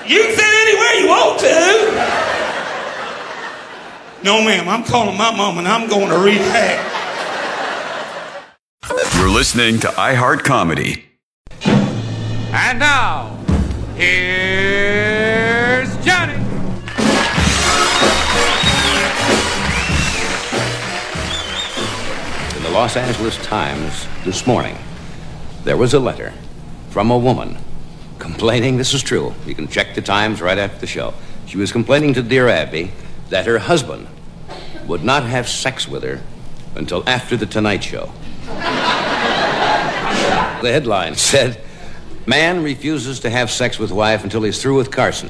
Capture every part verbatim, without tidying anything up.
You can sit anywhere you want to. No, ma'am, I'm calling my mom and I'm going to rehab. You're listening to iHeart Comedy. And now, here's Johnny. In the Los Angeles Times this morning, there was a letter from a woman complaining, this is true, you can check the Times right after the show. She was complaining to Dear Abby that her husband would not have sex with her until after the Tonight Show. The headline said, man refuses to have sex with wife until he's through with Carson.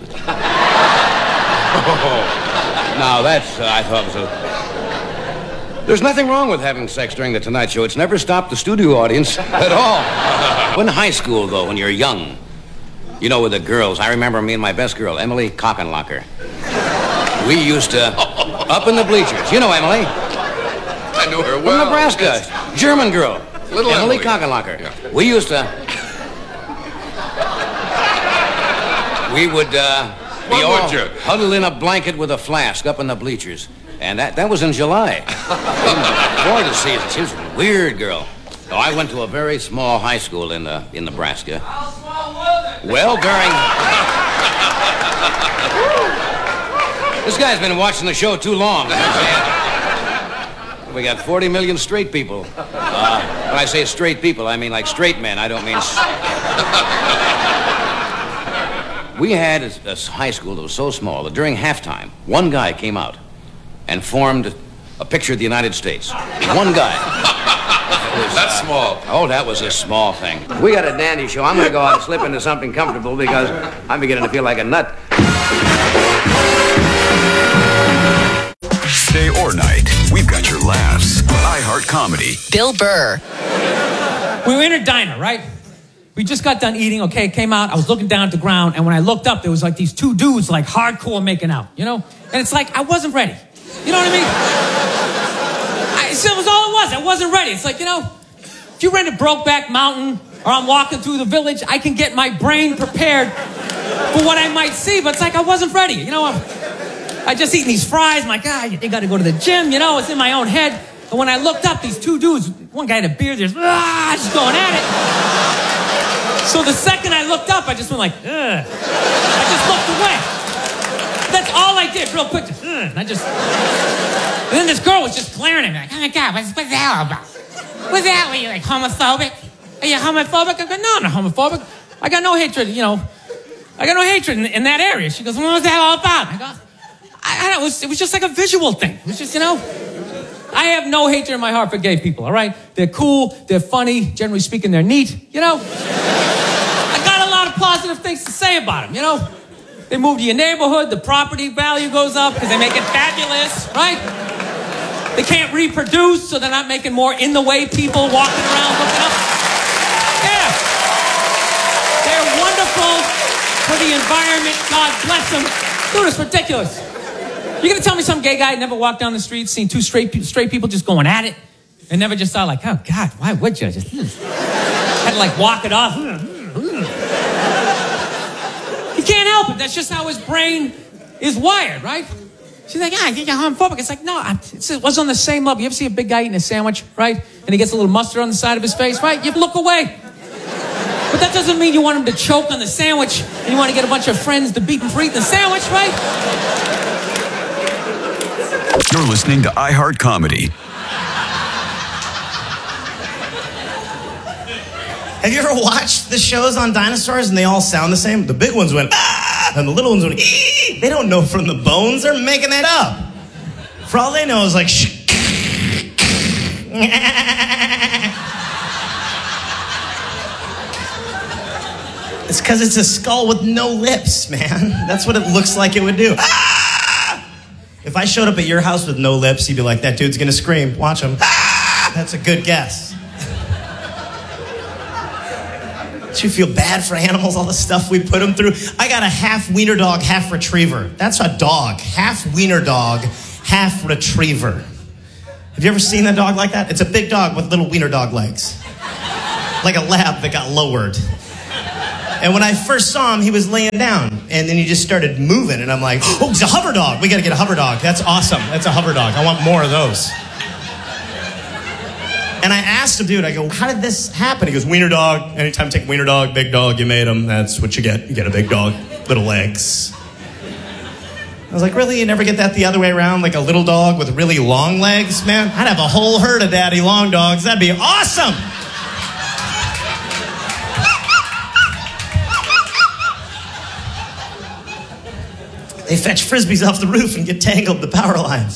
Now that's, uh, I thought was a... There's nothing wrong with having sex during the Tonight Show. It's never stopped the studio audience at all. In high school, though, when you're young, you know, with the girls, I remember me and my best girl, Emily Cockenlocker. We used to, up in the bleachers. You know Emily. I know her well. From Nebraska. Yes. German girl. Little Emily Emily. Cockenlocker. Yeah. We used to... We would, uh... What be all would you? huddled in a blanket with a flask up in the bleachers. And that, that was in July. In the Florida season. She was a weird girl. So I went to a very small high school in, uh, in Nebraska. How small was it? Well, during... This guy's been watching the show too long. We got forty million straight people. Uh, when I say straight people, I mean like straight men. I don't mean... S- we had a, a high school that was so small that during halftime, one guy came out and formed a picture of the United States. One guy. Was, That's uh, small. Oh, that was a small thing. We got a dandy show. I'm going to go out and slip into something comfortable because I'm beginning to feel like a nut. Day or night, we've got your laughs. iHeart Comedy. Bill Burr. We were in a diner, right? We just got done eating, okay, came out, I was looking down at the ground, and when I looked up, there was like these two dudes like hardcore making out, you know? And it's like, I wasn't ready. You know what I mean? I, so it was all it was, I wasn't ready. It's like, you know, if you rent a Brokeback Mountain, or I'm walking through the village, I can get my brain prepared for what I might see, but it's like I wasn't ready, you know? I'm, I just eating these fries, I'm like, ah, you gotta go to the gym, you know? It's in my own head. And when I looked up, these two dudes, one guy had a beard, just, ah, just going at it. So the second I looked up, I just went like, ugh. I just looked away. That's all I did, real quick. Just, ugh. And I just... And then this girl was just glaring at me, like, oh my God, what's, what's that all about? What's that? Are you like homophobic? Are you homophobic? I go, no, I'm not homophobic. I got no hatred, you know. I got no hatred in, in that area. She goes, well, what's that all about? I go, I, I don't, it was, it was just like a visual thing. It was just, you know... I have no hatred in my heart for gay people, all right? They're cool, they're funny, generally speaking, they're neat, you know? I got a lot of positive things to say about them, you know? They move to your neighborhood, the property value goes up because they make it fabulous, right? They can't reproduce, so they're not making more in-the-way people walking around looking up. Yeah. They're wonderful for the environment, God bless them. Dude, it's ridiculous. You're going to tell me some gay guy never walked down the street, seen two straight straight people just going at it, and never just thought like, oh, God, why would you? Just had to like walk it off. He can't help it. That's just how his brain is wired, right? She's like, ah, you're homophobic. It's like, no, I'm, it's, it was on the same level. You ever see a big guy eating a sandwich, right? And he gets a little mustard on the side of his face, right? You look away. But that doesn't mean you want him to choke on the sandwich and you want to get a bunch of friends to beat him for eating the sandwich, right? You're listening to iHeart Comedy. Have you ever watched the shows on dinosaurs and they all sound the same? The big ones went, ah, and the little ones went, ee. They don't know from the bones. They're making that up. For all they know is like, shh. It's because it's a skull with no lips, man. That's what it looks like it would do. Ah! If I showed up at your house with no lips, you'd be like, that dude's gonna scream. Watch him. Ah! That's a good guess. Don't you feel bad for animals, all the stuff we put them through? I got a half wiener dog, half retriever. That's a dog. Half wiener dog, half retriever. Have you ever seen a dog like that? It's a big dog with little wiener dog legs. Like a lab that got lowered. And when I first saw him, he was laying down. And then he just started moving. And I'm like, oh, he's a hover dog. We got to get a hover dog. That's awesome. That's a hover dog. I want more of those. And I asked him, dude, I go, how did this happen? He goes, wiener dog. Anytime you take wiener dog, big dog, you made him. That's what you get. You get a big dog, little legs. I was like, really? You never get that the other way around? Like a little dog with really long legs? Man, I'd have a whole herd of daddy long dogs. That'd be awesome. They fetch Frisbees off the roof and get tangled with the power lines.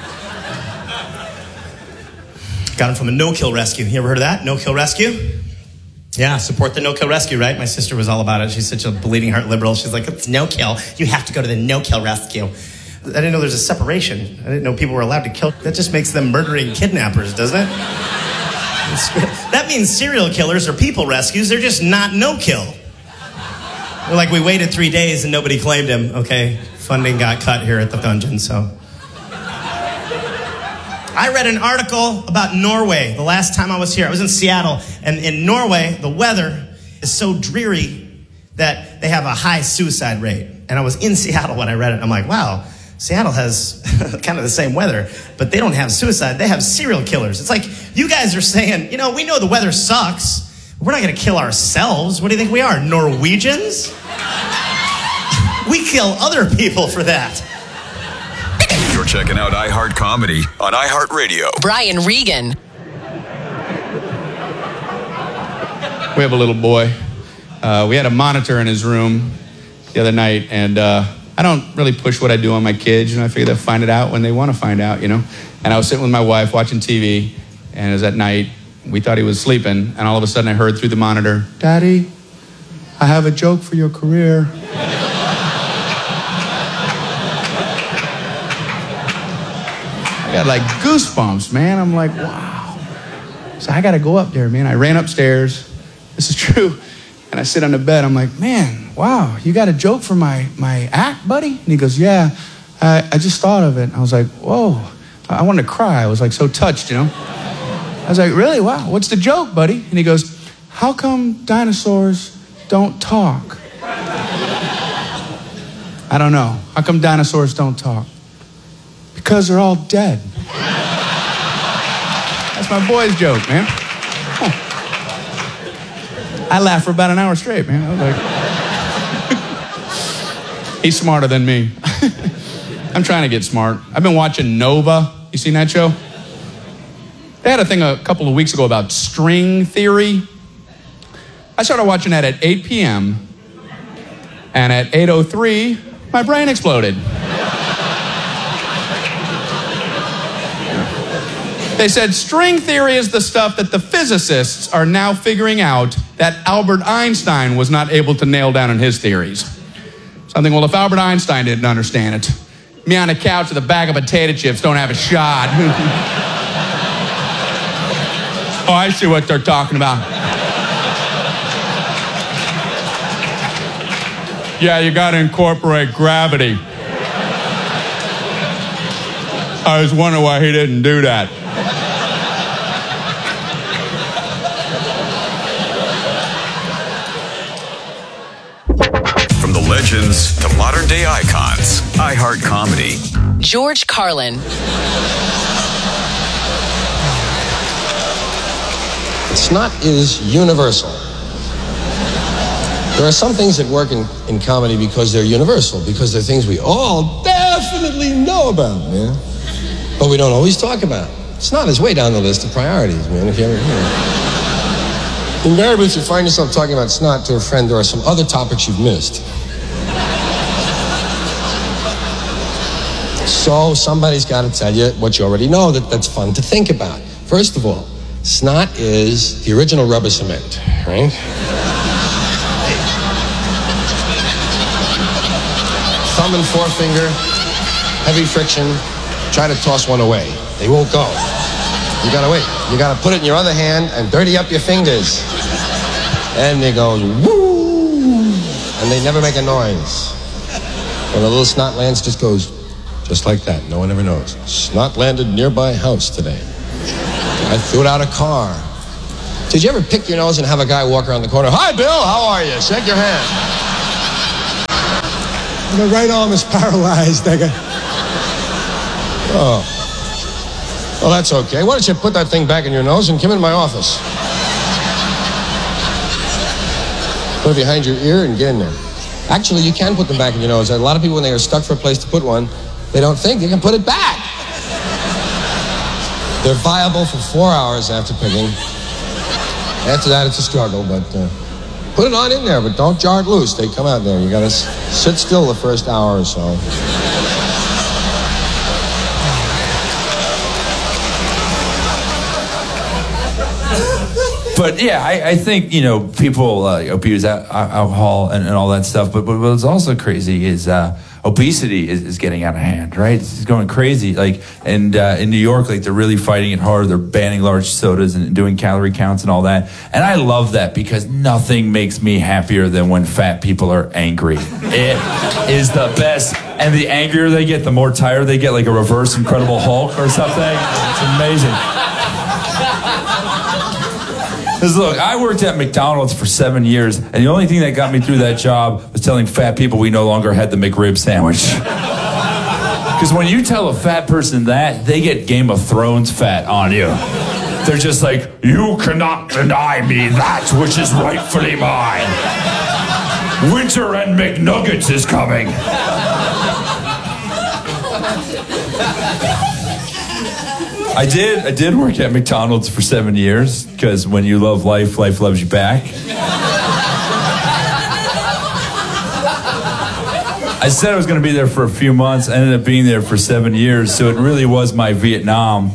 Got him from a no-kill rescue. You ever heard of that? No-kill rescue? Yeah, support the no-kill rescue, right? My sister was all about it. She's such a bleeding heart liberal. She's like, it's no-kill. You have to go to the no-kill rescue. I didn't know there's a separation. I didn't know people were allowed to kill. That just makes them murdering kidnappers, doesn't it? That means serial killers are people rescues. They're just not no-kill. They're like, we waited three days and nobody claimed him. Okay, funding got cut here at the dungeon, so... I read an article about Norway the last time I was here. I was in Seattle, and in Norway, the weather is so dreary that they have a high suicide rate. And I was in Seattle when I read it. I'm like, wow, Seattle has kind of the same weather, but they don't have suicide. They have serial killers. It's like you guys are saying, you know, we know the weather sucks. We're not going to kill ourselves. What do you think we are, Norwegians? We kill other people for that. You're checking out iHeart Comedy on iHeartRadio. Brian Regan. We have a little boy. Uh, we had a monitor in his room the other night, and uh, I don't really push what I do on my kids. You know, I figure they'll find it out when they want to find out, you know. And I was sitting with my wife watching T V, and it was at night. We thought he was sleeping, and all of a sudden I heard through the monitor, Daddy, I have a joke for your career. I got like goosebumps, man. I'm like, wow. So I got to go up there, man. I ran upstairs. This is true. And I sit on the bed. I'm like, man, wow, you got a joke for my, my act, buddy? And he goes, yeah, I, I just thought of it. I was like, whoa. I wanted to cry. I was like so touched, you know. I was like, really? Wow. What's the joke, buddy? And he goes, how come dinosaurs don't talk? I don't know. How come dinosaurs don't talk? Because they're all dead. That's my boy's joke, man. Huh. I laughed for about an hour straight, man. I was like, he's smarter than me. I'm trying to get smart. I've been watching Nova. You seen that show? They had a thing a couple of weeks ago about string theory. I started watching that at eight p.m. And at eight oh three, my brain exploded. They said string theory is the stuff that the physicists are now figuring out that Albert Einstein was not able to nail down in his theories. Something, well, if Albert Einstein didn't understand it, me on a couch with a bag of potato chips don't have a shot. Oh, I see what they're talking about. Yeah, you got to incorporate gravity. I was wondering why he didn't do that. From the legends to modern day icons, iHeart Comedy. George Carlin. Snot is universal. There are some things that work in, in comedy because they're universal, because they're things we all definitely know about, man. But we don't always talk about. Snot is way down the list of priorities, man, if you ever hear it. Invariably, if you find yourself talking about snot to a friend, there are some other topics you've missed. So somebody's got to tell you what you already know that, that's fun to think about. First of all, snot is the original rubber cement, right? Thumb and forefinger, heavy friction, try to toss one away. They won't go. You gotta wait. You gotta put it in your other hand and dirty up your fingers. And they go, woo! And they never make a noise. When the little snot lands, just goes, just like that. No one ever knows. Snot landed nearby house today. I threw it out a car. Did you ever pick your nose and have a guy walk around the corner? Hi, Bill, how are you? Shake your hand. My right arm is paralyzed. I got... Oh. Well, that's okay. Why don't you put that thing back in your nose and come in my office? Put it behind your ear and get in there. Actually, you can put them back in your nose. A lot of people, when they are stuck for a place to put one, they don't think they can put it back. They're viable for four hours after picking. After that, it's a struggle, but uh, put it on in there, but don't jar it loose. They come out there. You gotta s- sit still the first hour or so. But yeah, I, I think, you know, people uh, abuse a- alcohol and, and all that stuff. But, but what's also crazy is uh, obesity is, is getting out of hand, right? It's going crazy. Like, and uh, in New York, like they're really fighting it hard. They're banning large sodas and doing calorie counts and all that. And I love that because nothing makes me happier than when fat people are angry. It is the best. And the angrier they get, the more tired they get, like a reverse Incredible Hulk or something. It's amazing. Because look, I worked at McDonald's for seven years, and the only thing that got me through that job was telling fat people we no longer had the McRib sandwich. Because when you tell a fat person that, they get Game of Thrones fat on you. They're just like, you cannot deny me that which is rightfully mine. Winter and McNuggets is coming. I did. I did work at McDonald's for seven years because when you love life, life loves you back. I said I was going to be there for a few months. I ended up being there for seven years, so it really was my Vietnam.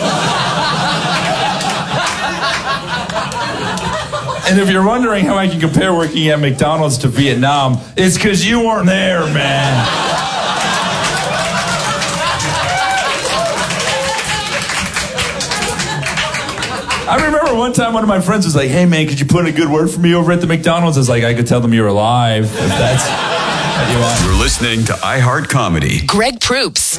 And if you're wondering how I can compare working at McDonald's to Vietnam, it's because you weren't there, man. I remember one time one of my friends was like, hey man, could you put in a good word for me over at the McDonald's? I was like, I could tell them you're alive, if that's what you want. You're listening to iHeart Comedy. Greg Proops.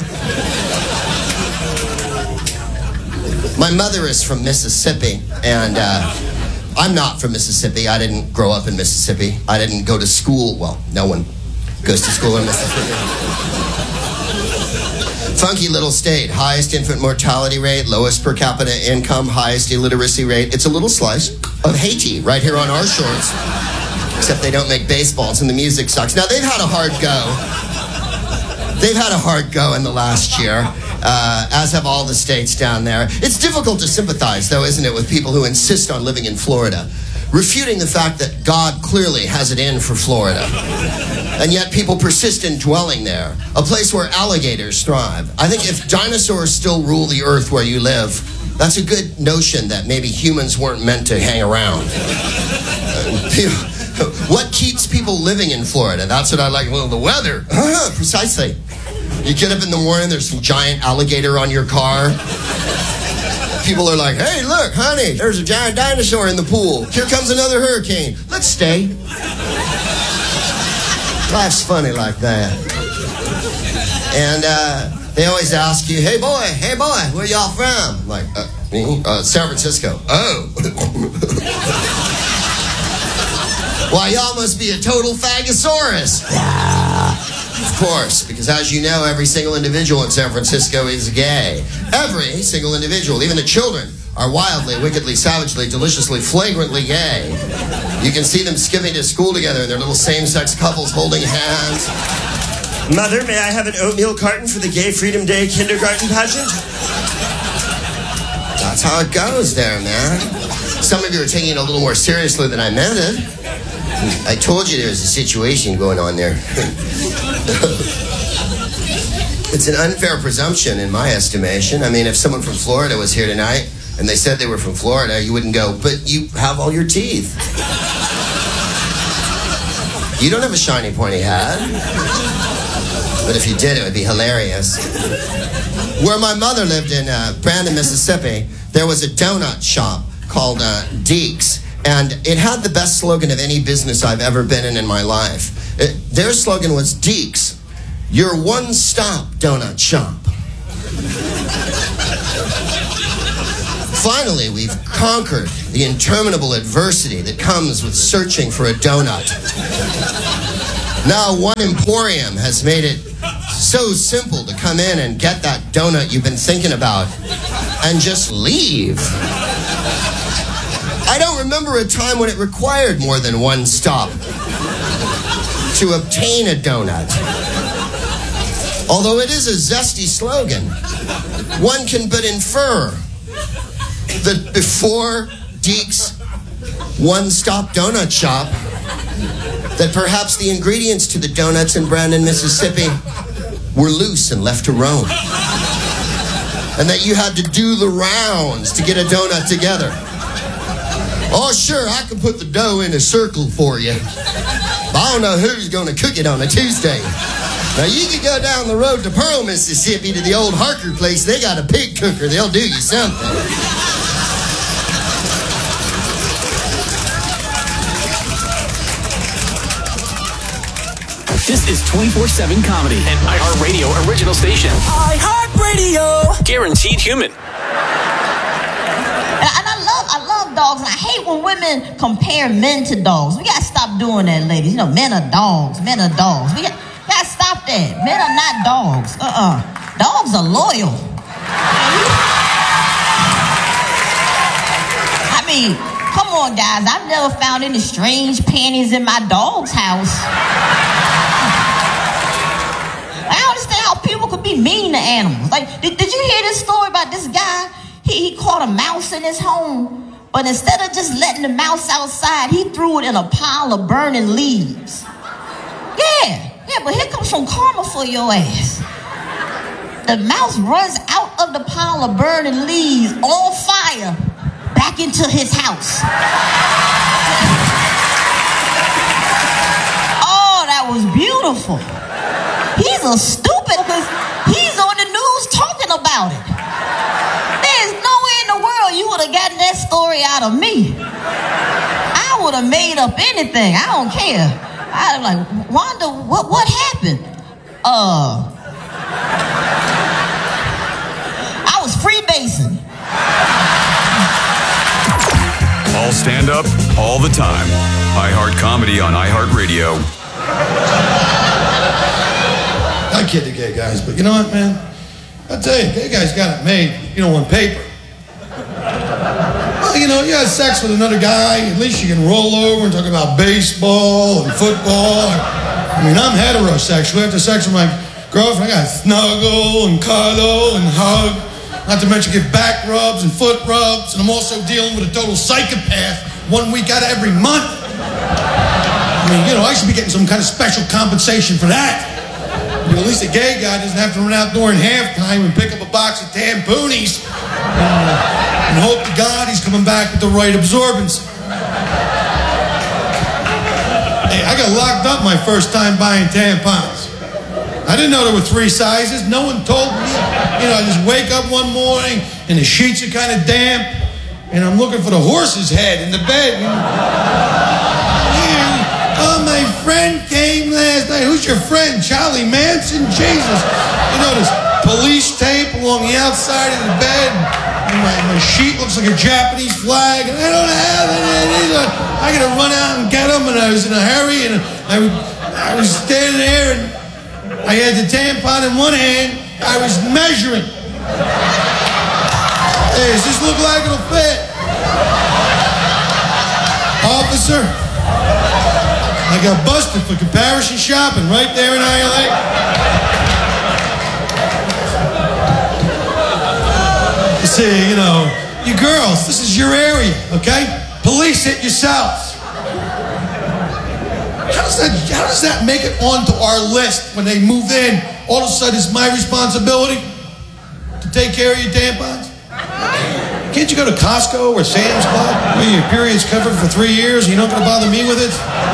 My mother is from Mississippi, and uh, I'm not from Mississippi. I didn't grow up in Mississippi. I didn't go to school. Well, no one goes to school in Mississippi. Funky little state, highest infant mortality rate, lowest per capita income, highest illiteracy rate. It's a little slice of Haiti right here on our shores. Except they don't make baseballs and the music sucks. Now, they've had a hard go. They've had a hard go in the last year, uh, as have all the states down there. It's difficult to sympathize, though, isn't it, with people who insist on living in Florida, refuting the fact that God clearly has it in for Florida. And yet people persist in dwelling there, a place where alligators thrive. I think if dinosaurs still rule the earth where you live, that's a good notion that maybe humans weren't meant to hang around. What keeps people living in Florida? That's what I like. Well, the weather. Precisely. You get up in the morning, there's some giant alligator on your car. People are like, hey, look, honey, there's a giant dinosaur in the pool. Here comes another hurricane. Let's stay. Life's funny like that. And uh, they always ask you, hey, boy, hey, boy, where y'all from? I'm like, uh, me? Uh, San Francisco. Oh. Why, y'all must be a total Fagosaurus. Of course, because as you know, every single individual in San Francisco is gay. Every single individual, even the children, are wildly, wickedly, savagely, deliciously, flagrantly gay. You can see them skipping to school together in their little same-sex couples holding hands. Mother, may I have an oatmeal carton for the Gay Freedom Day kindergarten pageant? That's how it goes there, man. Some of you are taking it a little more seriously than I meant it. I told you there was a situation going on there. It's an unfair presumption in my estimation. I mean, if someone from Florida was here tonight and they said they were from Florida, you wouldn't go, but you have all your teeth. You don't have a shiny, pointy hat. But if you did, it would be hilarious. Where my mother lived in uh, Brandon, Mississippi, there was a donut shop called uh, Deeks. And it had the best slogan of any business I've ever been in in my life. It, their slogan was, Deeks, your one-stop donut shop. Finally, we've conquered the interminable adversity that comes with searching for a donut. Now, one Emporium has made it so simple to come in and get that donut you've been thinking about and just leave. I don't remember a time when it required more than one stop to obtain a donut. Although it is a zesty slogan, one can but infer that before Deke's one-stop donut shop, that perhaps the ingredients to the donuts in Brandon, Mississippi were loose and left to roam. And that you had to do the rounds to get a donut together. Oh, sure, I can put the dough in a circle for you. But I don't know who's going to cook it on a Tuesday. Now, you can go down the road to Pearl, Mississippi, to the old Harker place. They got a pig cooker. They'll do you something. This is twenty-four seven Comedy, an iHeartRadio original station. iHeartRadio. Guaranteed human. And I love, I love dogs, and I hate when women compare men to dogs. We gotta stop doing that, ladies. You know, men are dogs, men are dogs. We got, gotta stop that. Men are not dogs. Uh-uh. Dogs are loyal. I mean, come on, guys. I've never found any strange panties in my dog's house. I don't understand how people could be mean to animals. Like, did, did you hear this story about this guy? He, he caught a mouse in his home, but instead of just letting the mouse outside, he threw it in a pile of burning leaves. Yeah, yeah, but here comes some karma for your ass. The mouse runs out of the pile of burning leaves on fire back into his house. Oh, that was beautiful. He's a stupid because he's on the news talking about it. There's no way in the world you would have gotten that story out of me. I would have made up anything. I don't care. I'd like, Wanda, what, what happened? Uh, I was freebasing. All stand up, all the time. iHeart Comedy on iHeartRadio. I kid the gay guys, but you know what, man? I tell you, gay guys got it made, you know, on paper. Well, you know, you had sex with another guy, at least you can roll over and talk about baseball and football. I mean, I'm heterosexual. After sex with my girlfriend, I got to snuggle and cuddle and hug. Not to mention get back rubs and foot rubs. And I'm also dealing with a total psychopath one week out of every month. I mean, you know, I should be getting some kind of special compensation for that. I mean, at least a gay guy doesn't have to run out during halftime and pick up a box of tampoonies and, uh, and hope to God he's coming back with the right absorbance. Hey, I got locked up my first time buying tampons. I didn't know there were three sizes. No one told me. You know, I just wake up one morning and the sheets are kind of damp and I'm looking for the horse's head in the bed. You know? Oh, my friend came last night. Who's your friend? Charlie Manson? Jesus. You know, there's police tape along the outside of the bed. And my, my sheet looks like a Japanese flag. And I don't have it. I got to run out and get them. And I was in a hurry. And I, I was standing there. And I had the tampon in one hand. I was measuring. Hey, does this look like it'll fit? Officer, I got busted for comparison shopping right there in I L A. You see, you know, you girls, this is your area, okay? Police it yourselves. How does that, how does that make it onto our list when they move in? All of a sudden it's my responsibility to take care of your tampons? Can't you go to Costco or Sam's Club where your period's covered for three years and you're not going to bother me with it?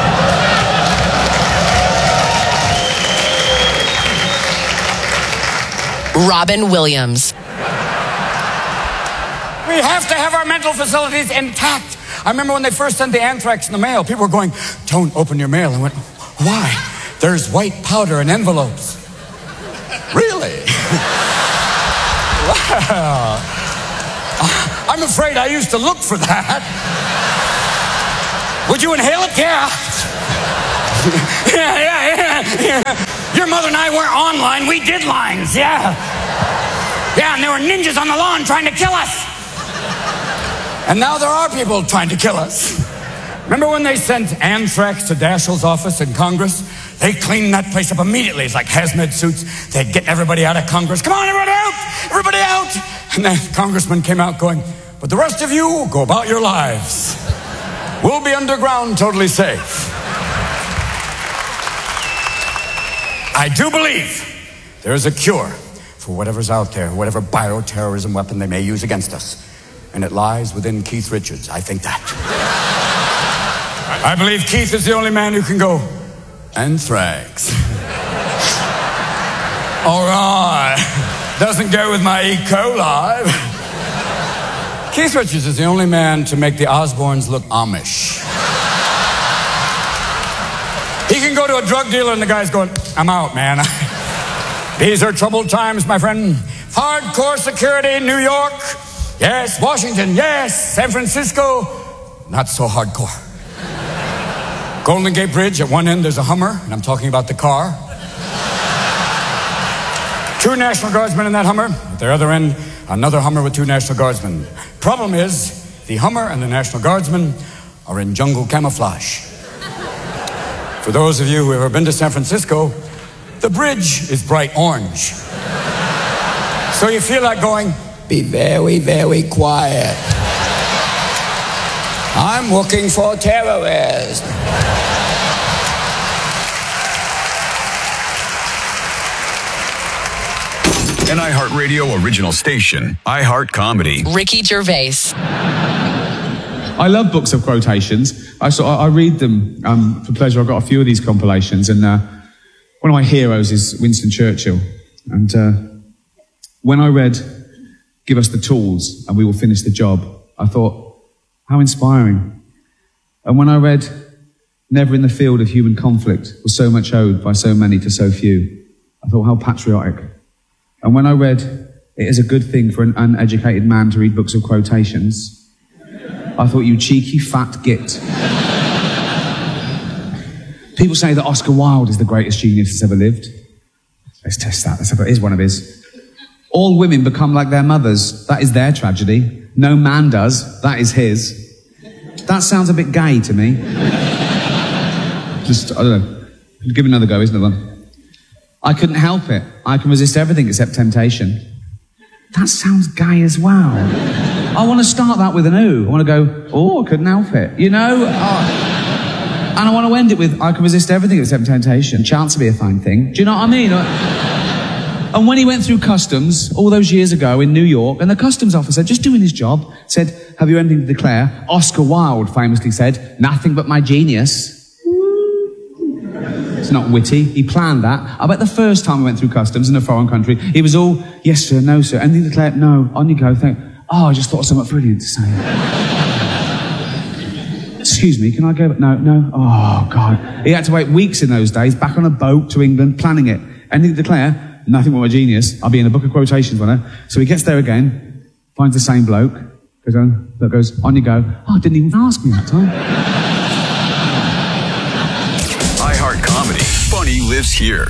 Robin Williams. We have to have our mental facilities intact. I remember when they first sent the anthrax in the mail, people were going, don't open your mail. I went, why? There's white powder in envelopes. Really? Wow. I I'm afraid I used to look for that. Would you inhale it? Yeah. yeah, yeah, yeah, yeah. Your mother and I weren't online. We did lines, yeah. Yeah, and there were ninjas on the lawn trying to kill us. And now there are people trying to kill us. Remember when they sent anthrax to Daschle's office in Congress? They cleaned that place up immediately. It's like hazmat suits. They'd get everybody out of Congress. Come on, everybody out! Everybody out! And then the congressman came out going, but the rest of you, go about your lives. We'll be underground, totally safe. I do believe there is a cure for whatever's out there, whatever bioterrorism weapon they may use against us. And it lies within Keith Richards. I think that. I believe Keith is the only man who can go, anthrax. All right. Doesn't go with my E. coli. Keith Richards is the only man to make the Osbournes look Amish. He can go to a drug dealer and the guy's going, I'm out, man. These are troubled times, my friend. Hardcore security, New York. Yes, Washington, yes, San Francisco, not so hardcore. Golden Gate Bridge, at one end there's a Hummer, and I'm talking about the car. Two National Guardsmen in that Hummer. At their other end, another Hummer with two National Guardsmen. Problem is, the Hummer and the National Guardsmen are in jungle camouflage. For those of you who have ever been to San Francisco, the bridge is bright orange. So you feel like going, be very, very quiet. I'm looking for terrorists. An iHeartRadio original station, iHeart Comedy. Ricky Gervais. I love books of quotations. I sort of, I read them um, for pleasure. I've got a few of these compilations, and uh, one of my heroes is Winston Churchill. And uh, when I read "Give us the tools and we will finish the job," I thought, how inspiring. And when I read "Never in the field of human conflict was so much owed by so many to so few," I thought, how patriotic. And when I read "It is a good thing for an uneducated man to read books of quotations," I thought, you cheeky fat git. People say that Oscar Wilde is the greatest genius that's ever lived. Let's test that. Let's have, it is one of his. All women become like their mothers. That is their tragedy. No man does. That is his. That sounds a bit gay to me. Just, I don't know. Give it another go, isn't it one? I couldn't help it. I can resist everything except temptation. That sounds gay as well. I want to start that with an ooh. I want to go, oh, I couldn't help it. You know? Oh. And I want to end it with, I can resist everything except temptation. Chance to be a fine thing. Do you know what I mean? And when he went through customs all those years ago in New York, and the customs officer, just doing his job, said, have you anything to declare? Oscar Wilde famously said, nothing but my genius. It's not witty. He planned that. I bet the first time we went through customs in a foreign country, he was all, yes sir, no sir. Anything to declare? No. On you go. Thank. Oh, I just thought of something brilliant to say. Excuse me, can I go? No, no. Oh, God. He had to wait weeks in those days, back on a boat to England, planning it. Anything to declare? Nothing but my genius. I'll be in a book of quotations on it. So he gets there again, finds the same bloke, goes on, that goes, on you go. Oh, didn't even ask me that time. iHeart Comedy. Funny lives here.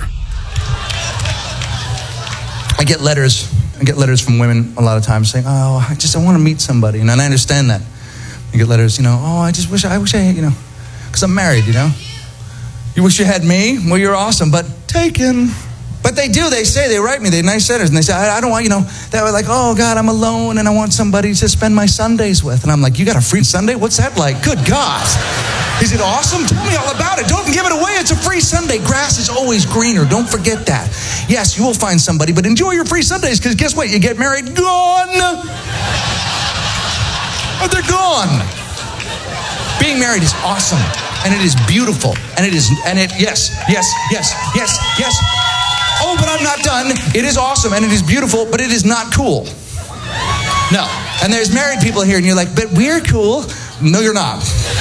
I get letters. I get letters from women a lot of times saying, oh, I just, I want to meet somebody. And I understand that. You get letters, you know, oh, I just wish I, I wish I, you know, because I'm married, you know. You wish you had me? Well, you're awesome, but taken. But they do, they say, they write me, they're nice letters, and they say, I, I don't want, you know, they were like, oh, God, I'm alone, and I want somebody to spend my Sundays with. And I'm like, you got a free Sunday? What's that like? Good God. Is it awesome? Tell me all about it. Don't give it away. It's a free Sunday. Grass is always greener. Don't forget that. Yes, you will find somebody, but enjoy your free Sundays, because guess what? You get married, gone. Oh, they're gone. Being married is awesome, and it is beautiful, and it is, and it, yes, yes, yes, yes, yes. Oh, but I'm not done. It is awesome, and it is beautiful, but it is not cool. No. And there's married people here, and you're like, but we're cool. No, you're not.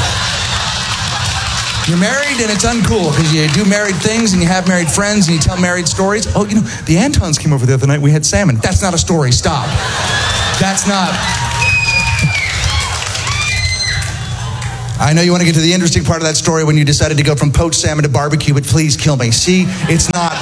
You're married, and it's uncool, because you do married things, and you have married friends, and you tell married stories. Oh, you know, the Antons came over the other night. We had salmon. That's not a story. Stop. That's not... I know you want to get to the interesting part of that story when you decided to go from poached salmon to barbecue, but please kill me. See, it's not...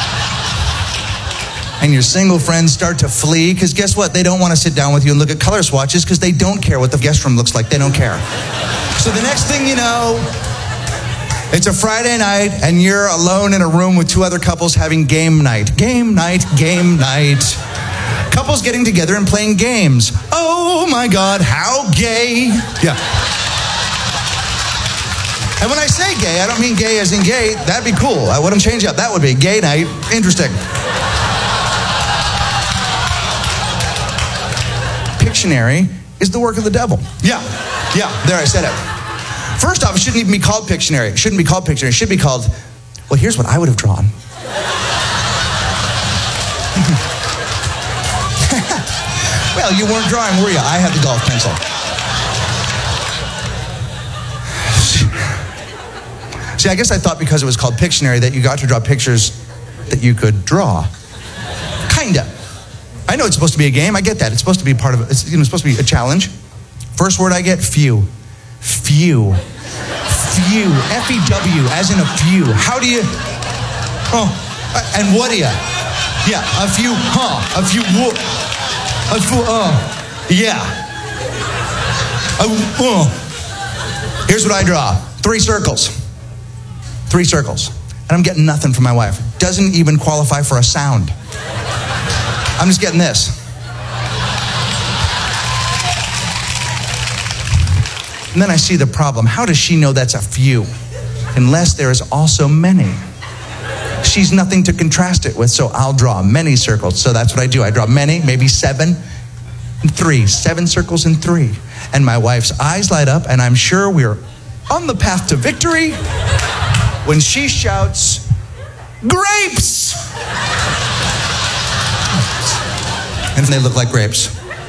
And your single friends start to flee, because guess what? They don't want to sit down with you and look at color swatches because they don't care what the guest room looks like. They don't care. So the next thing you know, it's a Friday night and you're alone in a room with two other couples having game night. Game night, game night. Couples getting together and playing games. Oh my God, how gay. Yeah. And when I say gay, I don't mean gay as in gay. That'd be cool. I wouldn't change up. That would be gay night. Interesting. Pictionary is the work of the devil. Yeah, yeah, there I said it. First off, it shouldn't even be called Pictionary. It shouldn't be called Pictionary. It should be called, well, here's what I would have drawn. Well, you weren't drawing, were you? I had the golf pencil. See, I guess I thought because it was called Pictionary that you got to draw pictures that you could draw. Kinda. I know it's supposed to be a game. I get that. It's supposed to be part of it. It's, you know, it's supposed to be a challenge. First word I get, few. Few. Few. F E W, as in a few. How do you... Oh, and what do you... Yeah, a few, huh? A few, whoop. A few, uh. Yeah. A, uh. Here's what I draw. Three circles. Three circles. And I'm getting nothing from my wife. Doesn't even qualify for a sound. I'm just getting this. And then I see the problem. How does she know that's a few? Unless there is also many. She's nothing to contrast it with, so I'll draw many circles. So that's what I do. I draw many, maybe seven, and three. Seven circles and three. And my wife's eyes light up, and I'm sure we're on the path to victory when she shouts, grapes! And they look like grapes.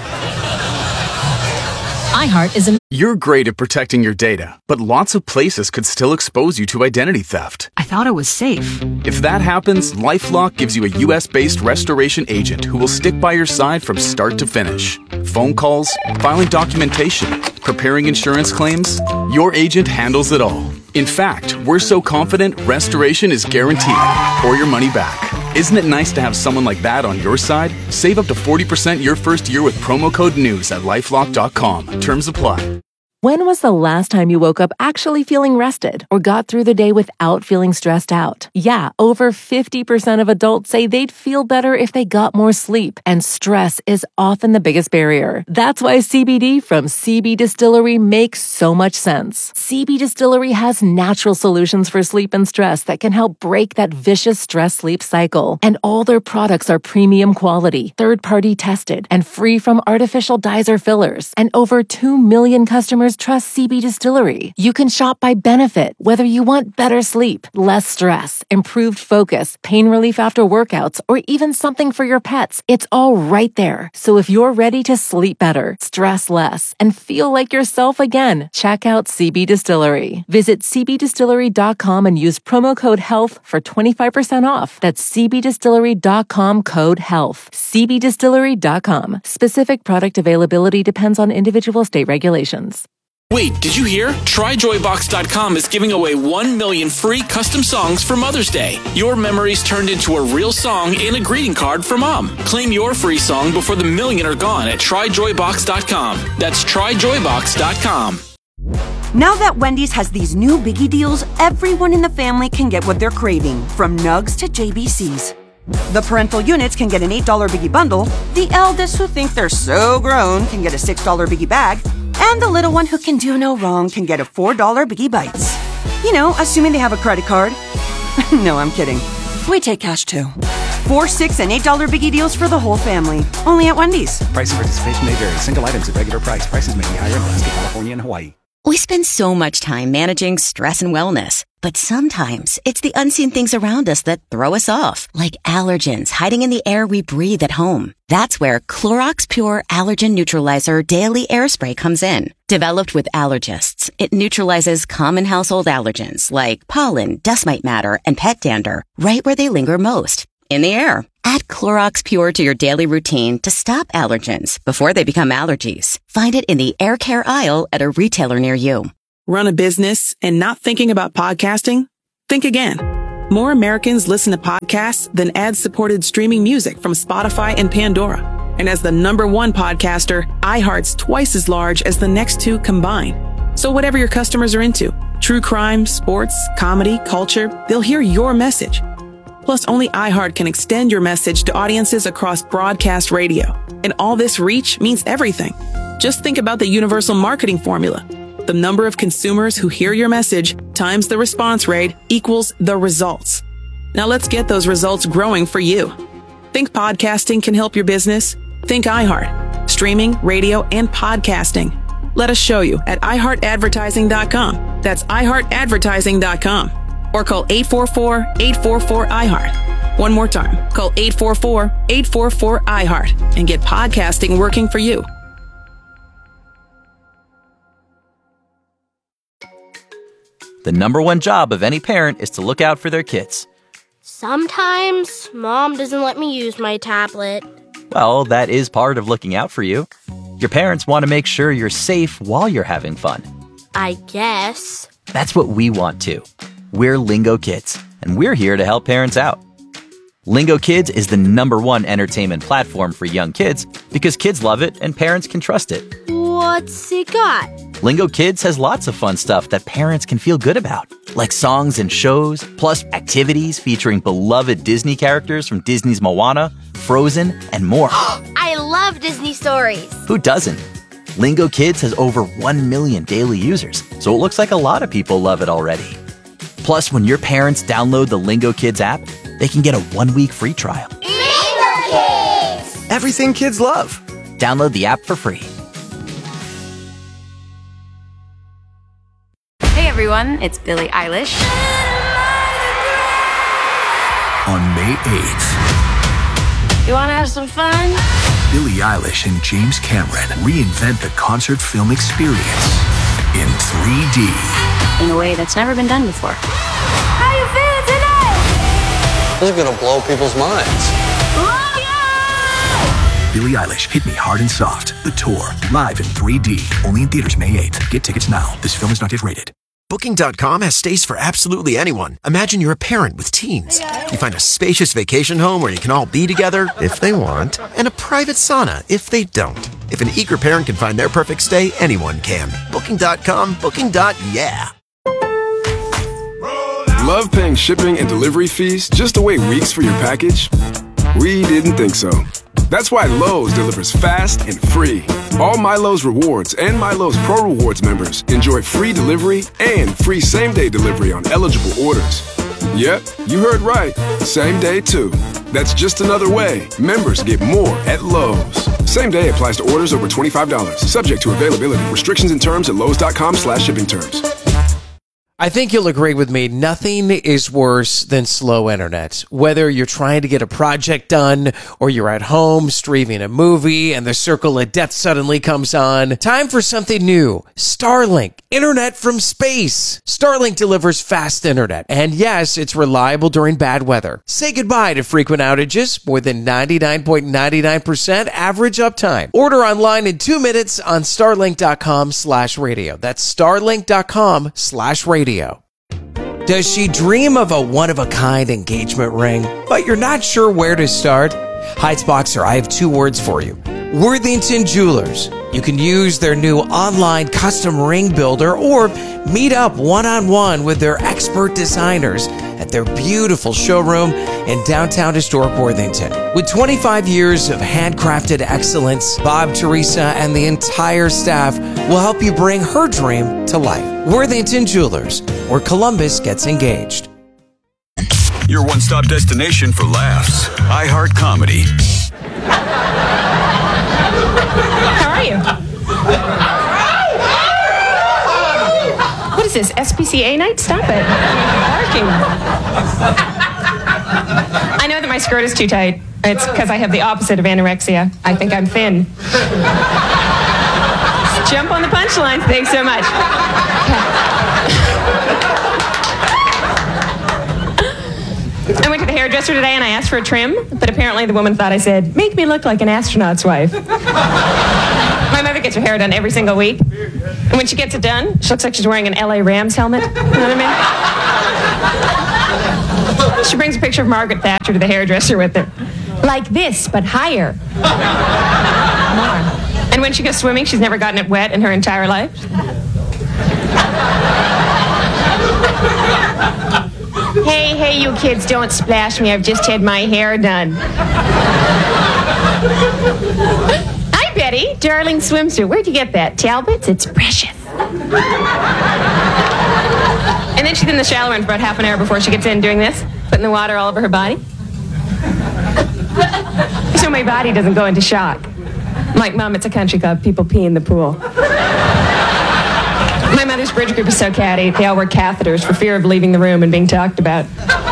iHeart is a... You're great at protecting your data, but lots of places could still expose you to identity theft. I thought it was safe. If that happens, LifeLock gives you a U S based restoration agent who will stick by your side from start to finish. Phone calls, filing documentation, preparing insurance claims, your agent handles it all. In fact, we're so confident restoration is guaranteed or your money back. Isn't it nice to have someone like that on your side? Save up to forty percent your first year with promo code NEWS at lifelock dot com. Terms apply. When was the last time you woke up actually feeling rested or got through the day without feeling stressed out? Yeah, over fifty percent of adults say they'd feel better if they got more sleep, and stress is often the biggest barrier. That's why C B D from C B Distillery makes so much sense. C B Distillery has natural solutions for sleep and stress that can help break that vicious stress-sleep cycle. And all their products are premium quality, third-party tested, and free from artificial dyes or fillers. And over two million customers trust C B Distillery. You can shop by benefit, whether you want better sleep, less stress, improved focus, pain relief after workouts, or even something for your pets. It's all right there. So if you're ready to sleep better, stress less, and feel like yourself again, check out C B Distillery. Visit c b distillery dot com and use promo code HEALTH for twenty-five percent off. That's c b distillery dot com code HEALTH. c b distillery dot com. Specific product availability depends on individual state regulations. Wait, did you hear? Try joy box dot com is giving away one million free custom songs for Mother's Day. Your memories turned into a real song in a greeting card for Mom. Claim your free song before the million are gone at try joy box dot com. That's try joy box dot com. Now that Wendy's has these new biggie deals, everyone in the family can get what they're craving, from nugs to J B Cs. The parental units can get an eight dollar biggie bundle, the eldest who think they're so grown can get a six dollar biggie bag, and the little one who can do no wrong can get a four dollar Biggie Bites. You know, assuming they have a credit card. No, I'm kidding. We take cash too. Four, six, and eight dollar Biggie deals for the whole family. Only at Wendy's. Price and participation may vary. Single items at regular price. Prices may be higher in Alaska, California, and Hawaii. We spend so much time managing stress and wellness, but sometimes it's the unseen things around us that throw us off, like allergens hiding in the air we breathe at home. That's where Clorox Pure Allergen Neutralizer Daily Air Spray comes in. Developed with allergists, it neutralizes common household allergens like pollen, dust mite matter, and pet dander right where they linger most, in the air. Add Clorox Pure to your daily routine to stop allergens before they become allergies. Find it in the air care aisle at a retailer near you. Run a business and not thinking about podcasting? Think again. More Americans listen to podcasts than ad-supported streaming music from Spotify and Pandora. And as the number one podcaster, iHeart's twice as large as the next two combined. So whatever your customers are into, true crime, sports, comedy, culture, they'll hear your message. Plus, only iHeart can extend your message to audiences across broadcast radio. And all this reach means everything. Just think about the universal marketing formula. The number of consumers who hear your message times the response rate equals the results. Now let's get those results growing for you. Think podcasting can help your business? Think iHeart. Streaming, radio, and podcasting. Let us show you at i heart advertising dot com. That's i heart advertising dot com. Or call eight four four, eight four four, I heart. One more time. Call eight four four, eight four four, I heart and get podcasting working for you. The number one job of any parent is to look out for their kids. Sometimes Mom doesn't let me use my tablet. Well, that is part of looking out for you. Your parents want to make sure you're safe while you're having fun. I guess. That's what we want too. We're Lingo Kids, and we're here to help parents out. Lingo Kids is the number one entertainment platform for young kids because kids love it and parents can trust it. What's it got? Lingo Kids has lots of fun stuff that parents can feel good about, like songs and shows, plus activities featuring beloved Disney characters from Disney's Moana, Frozen, and more. I love Disney stories. Who doesn't? Lingo Kids has over one million daily users, so it looks like a lot of people love it already. Plus, when your parents download the Lingo Kids app, they can get a one-week free trial. Lingo Kids! Everything kids love. Download the app for free. Hey everyone, it's Billie Eilish. On May eighth, You want to have some fun? Billie Eilish and James Cameron reinvent the concert film experience in three D. In a way that's never been done before. How you feeling today? This is gonna blow people's minds. Billie Eilish, Hit Me Hard and Soft, the tour, live in three D, only in theaters May eighth. Get tickets now. This film is not yet rated. Booking dot com has stays for absolutely anyone. Imagine you're a parent with teens. You find a spacious vacation home where you can all be together, if they want, and a private sauna, if they don't. If an eager parent can find their perfect stay, anyone can. Booking dot com, booking. Yeah. Love paying shipping and delivery fees just to wait weeks for your package? We didn't think so. That's why Lowe's delivers fast and free. All My Lowe's Rewards and My Lowe's Pro Rewards members enjoy free delivery and free same-day delivery on eligible orders. Yep, you heard right. Same day, too. That's just another way members get more at Lowe's. Same day applies to orders over twenty-five dollars. Subject to availability. Restrictions and terms at lowes dot com slash shipping terms. I think you'll agree with me. Nothing is worse than slow internet. Whether you're trying to get a project done or you're at home streaming a movie and the circle of death suddenly comes on. Time for something new. Starlink. Internet from space. Starlink delivers fast internet. And yes, it's reliable during bad weather. Say goodbye to frequent outages. More than ninety-nine point nine nine percent average uptime. Order online in two minutes on starlink dot com slash radio. That's starlink dot com slash radio. Does she dream of a one-of-a-kind engagement ring, but you're not sure where to start? Heights Boxer, I have two words for you. Worthington Jewelers. You can use their new online custom ring builder or meet up one-on-one with their expert designers at their beautiful showroom in downtown historic Worthington. With twenty-five years of handcrafted excellence, Bob, Teresa, and the entire staff will help you bring her dream to life. Worthington Jewelers, where Columbus gets engaged. Your one-stop destination for laughs. iHeart Comedy. How are you? What is this, S P C A night? Stop it. Barking. I know that my skirt is too tight. It's because I have the opposite of anorexia. I think I'm thin. Jump on the punchlines. Thanks so much. I went to the hairdresser today and I asked for a trim, but apparently the woman thought I said, "Make me look like an astronaut's wife." My My mother gets her hair done every single week. And when she gets it done, she looks like she's wearing an L A Rams helmet. You know what I mean? She brings a picture of Margaret Thatcher to the hairdresser with her. Like this, but higher. More. And when she goes swimming, she's never gotten it wet in her entire life. Hey, hey, you kids, don't splash me. I've just had my hair done. Hi, Betty. Darling swimsuit. Where'd you get that? Talbot's? It's precious. And then she's in the shower for about half an hour before she gets in doing this, putting the water all over her body. So my body doesn't go into shock. I'm like, Mom, it's a country club. People pee in the pool. My mother's bridge group is so catty. They all wear catheters for fear of leaving the room and being talked about.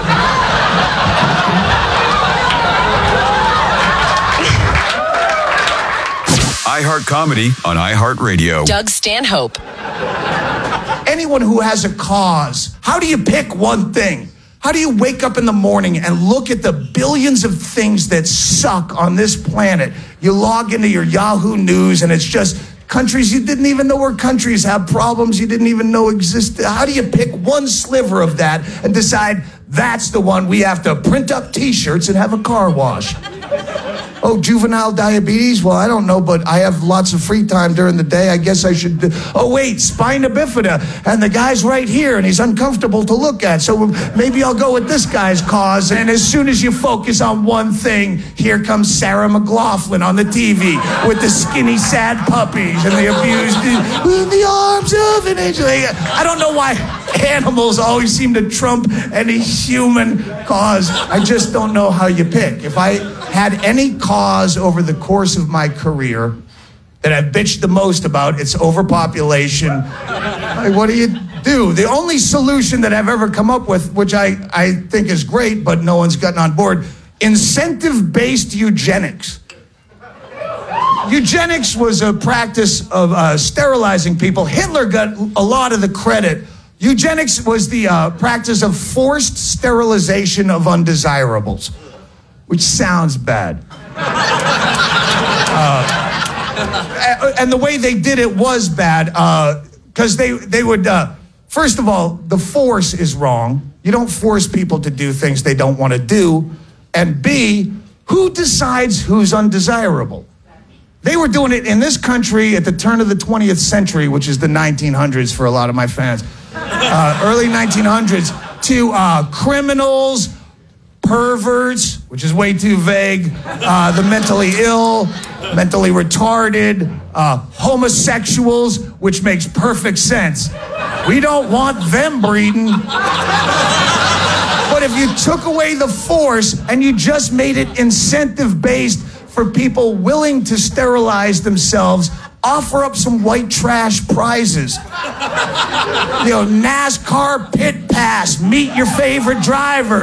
iHeart Comedy on iHeartRadio. Doug Stanhope. Anyone who has a cause, how do you pick one thing? How do you wake up in the morning and look at the billions of things that suck on this planet? You log into your Yahoo News and it's just countries you didn't even know were countries have problems you didn't even know existed. How do you pick one sliver of that and decide that's the one we have to print up T-shirts and have a car wash? Oh, juvenile diabetes? Well, I don't know, but I have lots of free time during the day. I guess I should... Do... Oh, wait, spina bifida. And the guy's right here, and he's uncomfortable to look at. So maybe I'll go with this guy's cause. And as soon as you focus on one thing, here comes Sarah McLachlan on the T V with the skinny, sad puppies and the abused... In the arms of an angel. I don't know why animals always seem to trump any human cause. I just don't know how you pick. If I had any cause over the course of my career that I've bitched the most about, it's overpopulation. Like, what do you do? The only solution that I've ever come up with, which I, I think is great, but no one's gotten on board, incentive-based eugenics. Eugenics was a practice of uh, sterilizing people. Hitler got a lot of the credit. Eugenics was the uh, practice of forced sterilization of undesirables, which sounds bad. Uh, and the way they did it was bad, because uh, they, they would, uh, first of all, the force is wrong. You don't force people to do things they don't want to do. And B, who decides who's undesirable? They were doing it in this country at the turn of the twentieth century, which is the nineteen hundreds for a lot of my fans. Uh, early nineteen hundreds, to uh, criminals, perverts, which is way too vague, uh, the mentally ill, mentally retarded, uh, homosexuals, which makes perfect sense. We don't want them breeding. But if you took away the force and you just made it incentive-based for people willing to sterilize themselves, offer up some white trash prizes. You know, NASCAR pit pass, meet your favorite driver.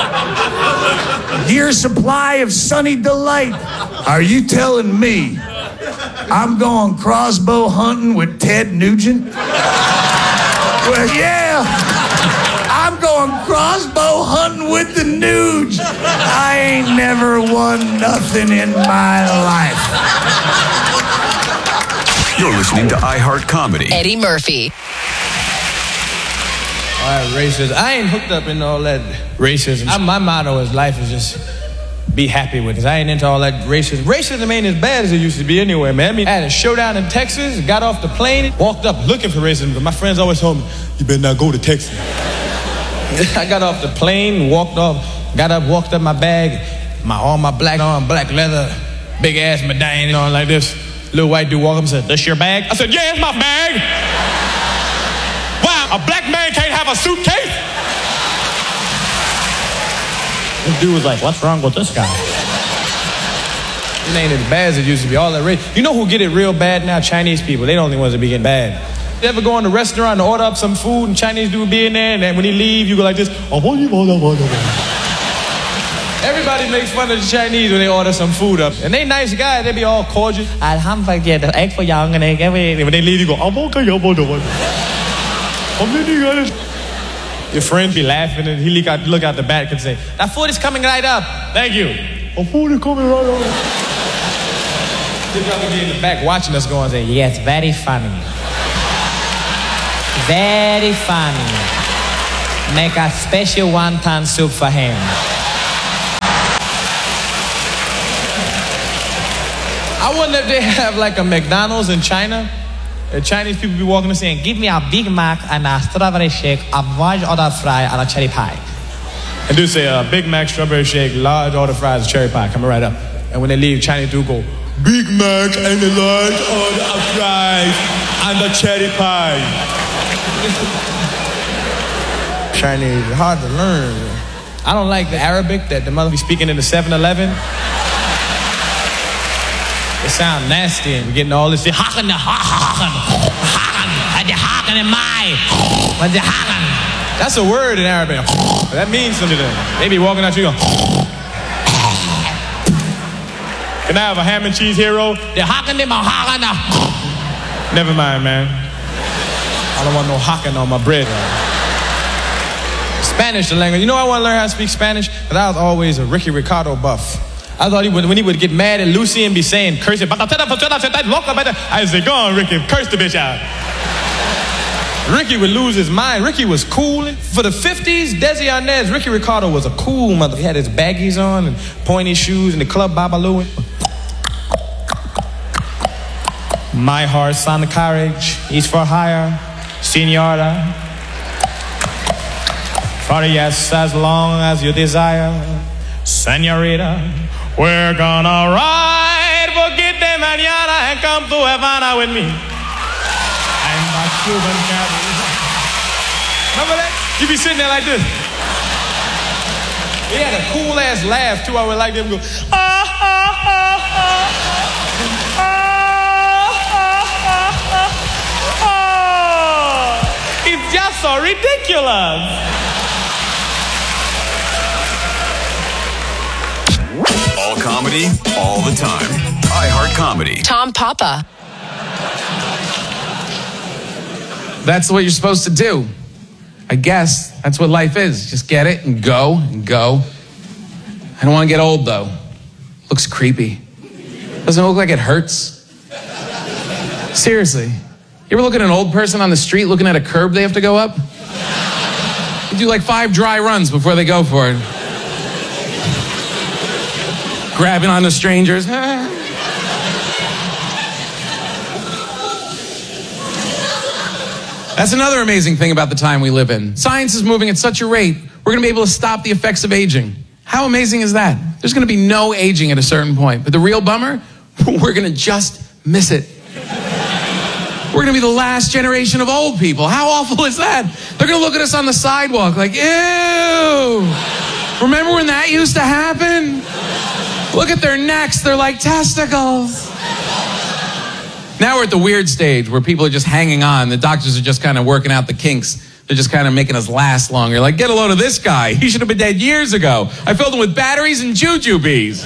Year supply of Sunny Delight. Are you telling me I'm going crossbow hunting with Ted Nugent? Well, yeah. I'm going crossbow hunting with the Nuge. I ain't never won nothing in my life. You're listening to iHeart Comedy. Eddie Murphy. All right, racism. I ain't hooked up in all that racism. I, my motto is life is just be happy with it. I ain't into all that racism. Racism ain't as bad as it used to be anyway, man. I mean, I had a showdown in Texas, got off the plane, walked up looking for racism, but my friends always told me, you better not go to Texas. I got off the plane, walked off, got up, walked up my bag, my all my black on, black leather, big ass medallion on like this. Little white dude walked up and said, "This your bag?" I said, "Yeah, it's my bag." Wow, a black man can't have a suitcase? This dude was like, "What's wrong with this guy?" It ain't as bad as it used to be. All that race. You know who get it real bad now? Chinese people. They the only ones that be getting bad. You ever go in a restaurant and order up some food and Chinese dude be in there, and then when he leave, you go like this. Everybody makes fun of the Chinese when they order some food up. And they nice guys, they be all cordial. Alhamdulillah, the egg for young and egg. When they leave, you go, your friend be laughing and he look out, look out the back and say, "That food is coming right up. Thank you." "Oh, food is coming right up." The brother be in the back watching us going, saying, yes, very funny. Very funny. Make a special wonton soup for him. I wonder if they have like a McDonald's in China. The Chinese people be walking and saying, give me a Big Mac and a strawberry shake, a large order fry, and a cherry pie. And do say, a Big Mac, strawberry shake, large order fries, cherry pie, coming right up. And when they leave, Chinese do go, Big Mac and a large order of fries and a cherry pie. Chinese, hard to learn. I don't like the Arabic that the mother be speaking in the seven eleven. It sound nasty and we're getting all this. Haken, haken, haken, haken in my. That's a word in Arabic. That means something to them. They be walking out, you go. Can I have a ham and cheese hero? Never mind, man. I don't want no haken on my bread. Spanish, the language. You know I want to learn how to speak Spanish? Because I was always a Ricky Ricardo buff. I thought he would, when he would get mad at Lucy and be saying, curse it. I said, go on, Ricky, curse the bitch out. Ricky would lose his mind. Ricky was cool. For the fifties, Desi Arnaz, Ricky Ricardo was a cool mother. He had his baggies on and pointy shoes and the club Babalu. My horse on the carriage, he's for hire, Senora. For yes, as long as you desire, Senorita, we're gonna ride, forget de mañana, and come to Havana with me. And my Cuban cabin. Remember that? You be sitting there like this. He had a cool ass laugh too. I would like them to go, ah, ah, ah, ah, ah, ah, ah. It's just so ridiculous. All comedy, all the time. iHeart Comedy. Tom Papa. That's what you're supposed to do. I guess that's what life is. Just get it and go and go. I don't want to get old, though. Looks creepy. Doesn't it look like it hurts? Seriously. You ever look at an old person on the street looking at a curb they have to go up? They do like five dry runs before they go for it. Grabbing on the strangers. That's another amazing thing about the time we live in. Science is moving at such a rate, we're going to be able to stop the effects of aging. How amazing is that? There's going to be no aging at a certain point. But the real bummer, we're going to just miss it. We're going to be the last generation of old people. How awful is that? They're going to look at us on the sidewalk like, ew. Remember when that used to happen? Look at their necks. They're like testicles. Now we're at the weird stage where people are just hanging on. The doctors are just kind of working out the kinks. They're just kind of making us last longer. Like, get a load of this guy. He should have been dead years ago. I filled him with batteries and jujubes.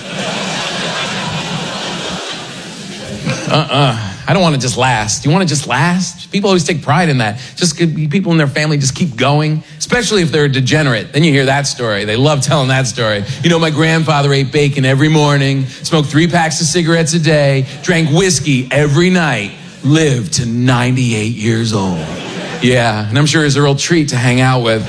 Uh-uh. I don't want to just last. Do you want to just last? People always take pride in that. Just people in their family just keep going, especially if they're a degenerate. Then you hear that story. They love telling that story. You know, my grandfather ate bacon every morning, smoked three packs of cigarettes a day, drank whiskey every night, lived to ninety-eight years old. Yeah, and I'm sure it's a real treat to hang out with.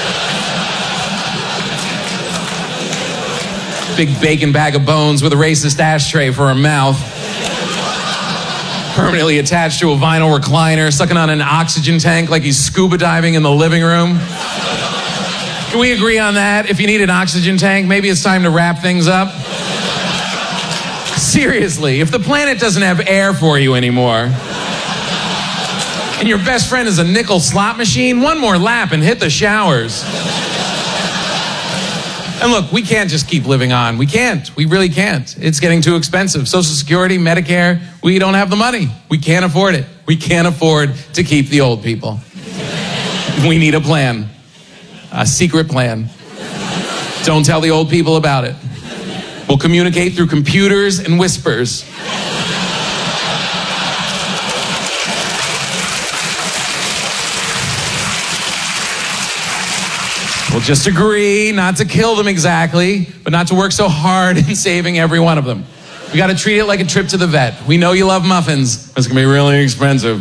Big bacon bag of bones with a racist ashtray for a mouth. Permanently attached to a vinyl recliner, sucking on an oxygen tank like he's scuba diving in the living room. Can we agree on that? If you need an oxygen tank, maybe it's time to wrap things up. Seriously, if the planet doesn't have air for you anymore, and your best friend is a nickel slot machine, one more lap and hit the showers. And look, we can't just keep living on. We can't. We really can't. It's getting too expensive. Social Security, Medicare, we don't have the money. We can't afford it. We can't afford to keep the old people. We need a plan. A secret plan. Don't tell the old people about it. We'll communicate through computers and whispers. We'll just agree not to kill them exactly, but not to work so hard in saving every one of them. We got to treat it like a trip to the vet. We know you love muffins. It's going to be really expensive.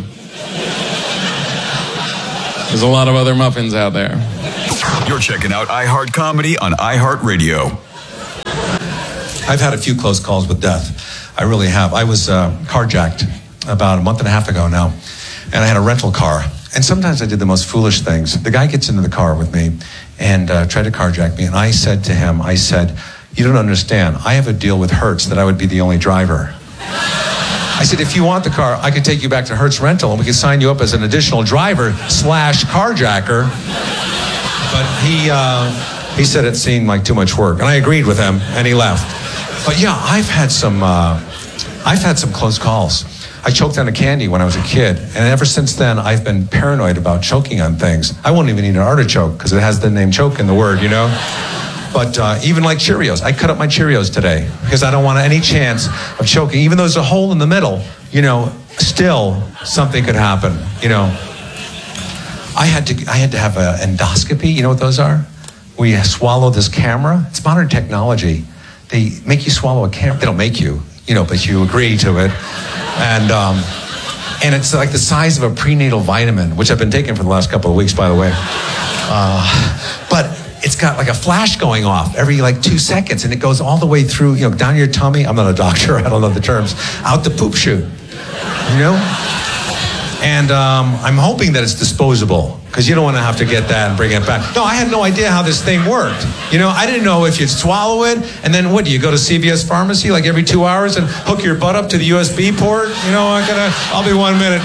There's a lot of other muffins out there. You're checking out iHeart Comedy on iHeartRadio. I've had a few close calls with death. I really have. I was uh, carjacked about a month and a half ago now, and I had a rental car. And sometimes I did the most foolish things. The guy gets into the car with me and uh, tried to carjack me, and I said to him, I said, you don't understand. I have a deal with Hertz that I would be the only driver. I said, if you want the car, I could take you back to Hertz Rental and we could sign you up as an additional driver slash carjacker. But he uh, he said it seemed like too much work, and I agreed with him, and he left. But yeah, I've had some uh, I've had some close calls. I choked on a candy when I was a kid, and ever since then, I've been paranoid about choking on things. I won't even eat an artichoke because it has the name choke in the word, you know? But uh, even like Cheerios, I cut up my Cheerios today because I don't want any chance of choking. Even though there's a hole in the middle, you know, still something could happen, you know. I had to I had to have an endoscopy. You know what those are? We swallow this camera. It's modern technology. They make you swallow a camera. They don't make you, you know, but you agree to it. And um, and it's like the size of a prenatal vitamin, which I've been taking for the last couple of weeks, by the way. Uh, but it's got like a flash going off every like two seconds, and it goes all the way through, you know, down your tummy. I'm not a doctor, I don't know the terms. Out the poop chute, you know? And um, I'm hoping that it's disposable, because you don't want to have to get that and bring it back. No, I had no idea how this thing worked. You know, I didn't know if you'd swallow it, and then what, do you go to C V S Pharmacy like every two hours and hook your butt up to the U S B port? You know, I'm gonna, I'll be one minute.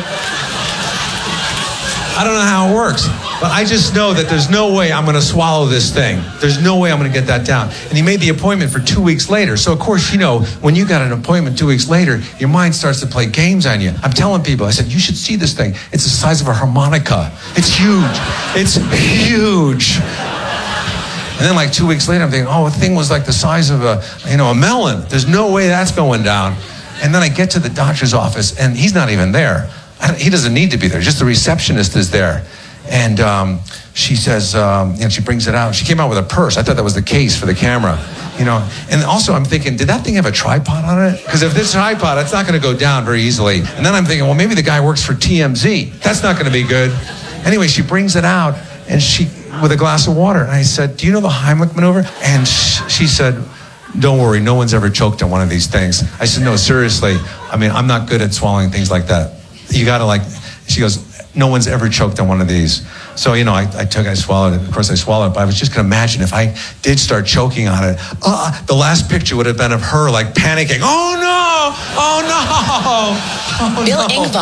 I don't know how it works, but I just know that there's no way I'm going to swallow this thing. There's no way I'm going to get that down. And he made the appointment for two weeks later. So, of course, you know, when you got an appointment two weeks later, your mind starts to play games on you. I'm telling people, I said, you should see this thing. It's the size of a harmonica. It's huge. It's huge. And then like two weeks later, I'm thinking, oh, the thing was like the size of a, you know, a melon. There's no way that's going down. And then I get to the doctor's office, and he's not even there. I don't, he doesn't need to be there. Just the receptionist is there. And um, she says, um, you know, she brings it out. She came out with a purse. I thought that was the case for the camera, you know. And also I'm thinking, did that thing have a tripod on it? Because if this tripod, it's not going to go down very easily. And then I'm thinking, well, maybe the guy works for T M Z. That's not going to be good. Anyway, she brings it out, and she, with a glass of water. And I said, do you know the Heimlich maneuver? And sh- she said, don't worry, no one's ever choked on one of these things. I said, no, seriously. I mean, I'm not good at swallowing things like that. You got to like, she goes, no one's ever choked on one of these. So, you know, I, I took, I swallowed it. Of course, I swallowed it, but I was just going to imagine if I did start choking on it, uh, the last picture would have been of her, like, panicking. Oh, no! Oh, no! Oh, Bill no.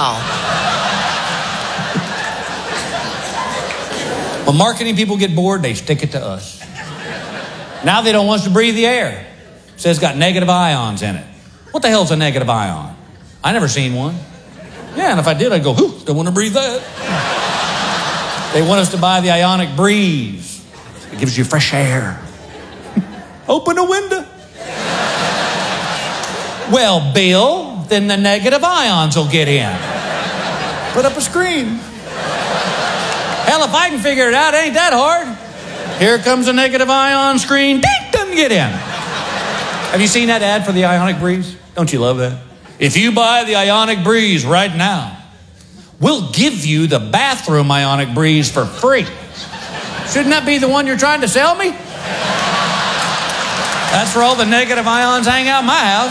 Engvall. When marketing people get bored, they stick it to us. Now they don't want us to breathe the air. It says it's got negative ions in it. What the hell's a negative ion? I never seen one. Yeah, and if I did, I'd go, whew, don't want to breathe that. They want us to buy the Ionic Breeze. It gives you fresh air. Open a window. Well, Bill, then the negative ions will get in. Put up a screen. Hell, if I can figure it out, it ain't that hard. Here comes a negative ion screen. Ding, doesn't get in. Have you seen that ad for the Ionic Breeze? Don't you love that? If you buy the Ionic Breeze right now, we'll give you the bathroom Ionic Breeze for free. Shouldn't that be the one you're trying to sell me? That's where all the negative ions hang out in my house.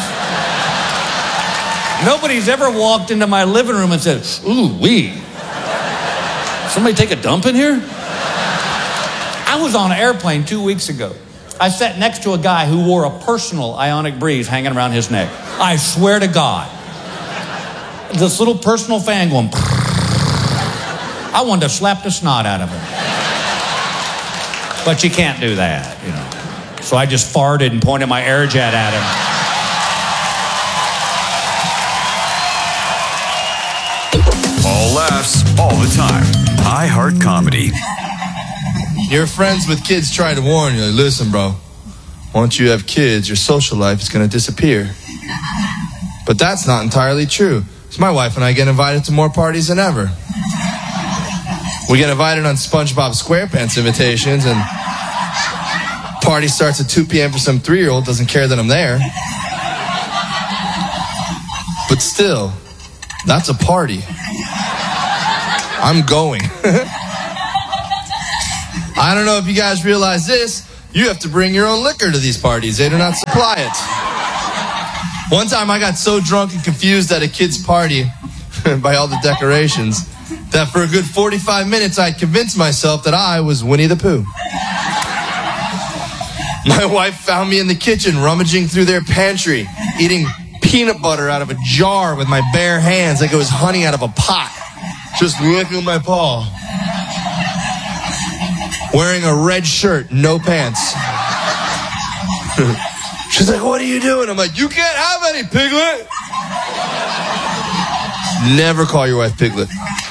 Nobody's ever walked into my living room and said, ooh, wee. Somebody take a dump in here? I was on an airplane two weeks ago. I sat next to a guy who wore a personal Ionic Breeze hanging around his neck. I swear to God. This little personal fan going... I wanted to slap the snot out of him. But you can't do that, you know. So I just farted and pointed my air jet at him. All laughs, all the time. iHeart Comedy. Your friends with kids try to warn you, like, listen, bro, once you have kids, your social life is going to disappear. But that's not entirely true. So my wife and I get invited to more parties than ever. We get invited on SpongeBob SquarePants invitations, and party starts at two p.m. for some three-year-old doesn't care that I'm there. But still, that's a party. I'm going. I don't know if you guys realize this. You have to bring your own liquor to these parties. They do not supply it. One time I got so drunk and confused at a kid's party by all the decorations that for a good forty-five minutes I convinced myself that I was Winnie the Pooh. My wife found me in the kitchen rummaging through their pantry, eating peanut butter out of a jar with my bare hands like it was honey out of a pot, just licking my paw. Wearing a red shirt, no pants. She's like, what are you doing? I'm like, you can't have any, Piglet. Never call your wife Piglet.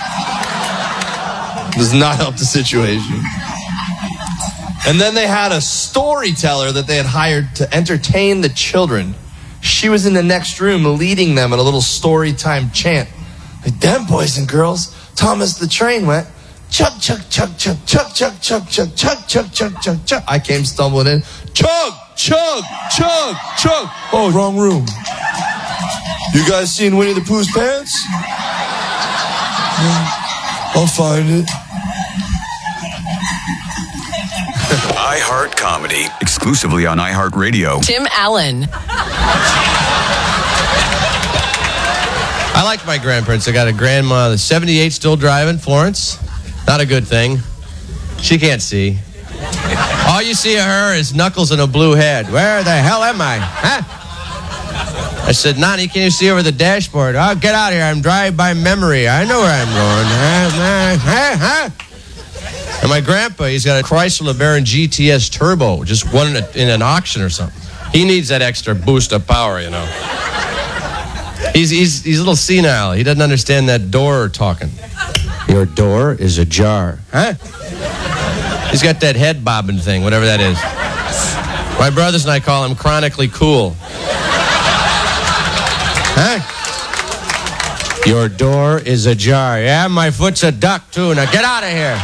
Does not help the situation. And then they had a storyteller that they had hired to entertain the children. She was in the next room leading them in a little story time chant. Like, them boys and girls, Thomas the Train went, chug, chug, chug, chug, chug, chug, chug, chug, chug, chug, chug, chug, chug. I came stumbling in. Chug, chug, chug, chug. Oh, wrong room. You guys seen Winnie the Pooh's pants? I'll find it. iHeart Comedy, exclusively on iHeartRadio. Tim Allen. I like my grandparents. I got a grandma that's seventy-eight, still driving, Florence. Not a good thing. She can't see. All you see of her is knuckles and a blue head. Where the hell am I? Huh? I said, Nani, can you see over the dashboard? Oh, get out of here. I'm driving by memory. I know where I'm going. Huh? Huh? Huh? And my grandpa, he's got a Chrysler LeBaron G T S Turbo, just won it in an auction or something. He needs that extra boost of power, you know. He's, he's, he's a little senile. He doesn't understand that door talking. Your door is ajar. Huh? He's got that head bobbing thing, whatever that is. My brothers and I call him chronically cool. Huh? Your door is ajar. Yeah, my foot's a duck, too. Now get out of here.